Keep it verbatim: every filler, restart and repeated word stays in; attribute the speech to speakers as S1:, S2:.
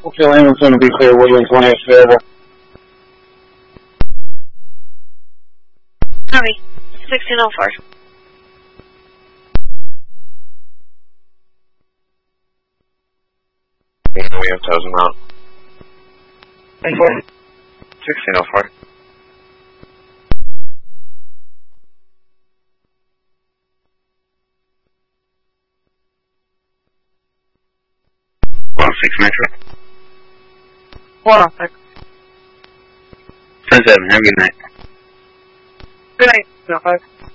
S1: Okay, Lehman's going to be clear. Williams one is available.
S2: Copy. sixteen oh four.
S3: We have thousand out.
S4: sixteen oh four. one six Metro.
S5: one oh six.
S4: ten seven, have a good night.
S5: Good night, no five.